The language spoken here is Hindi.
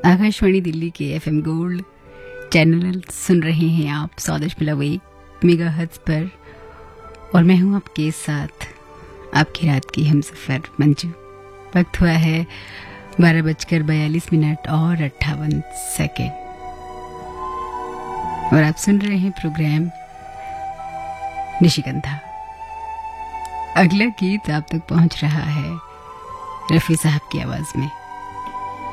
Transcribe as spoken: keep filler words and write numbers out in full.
आकाशवाणी दिल्ली के एफएम गोल्ड चैनल सुन रहे हैं आप सौ दशमलव एक मेगाहर्ट्ज पर और मैं हूं आपके साथ आपकी रात की हमसफर मंजू। वक्त हुआ है बारह बजकर बयालीस मिनट और अट्ठावन सेकेंड और आप सुन रहे हैं प्रोग्राम निशिगंधा। अगला गीत आप तक पहुंच रहा है रफी साहब की आवाज में।